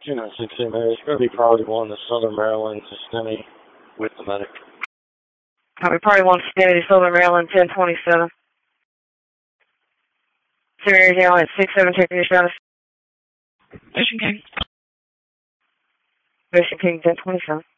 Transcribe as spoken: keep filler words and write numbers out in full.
two nine six eight, Mary. It's going to be priority one to Southern Maryland to STEMI with the medic. Copy, priority one to STEMI to Southern Maryland, ten twenty-seven. Sirius Airline at six seven, taking your status. Ocean King. Ocean King, ten twenty-seven.